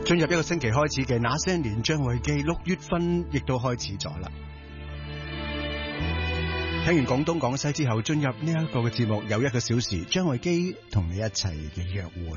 進入一個星期開始嘅那些年，張偉基6月份亦都開始咗啦。聽完廣東廣西之後，進入呢一個嘅節目有1個小時，張偉基同你一齊嘅約會。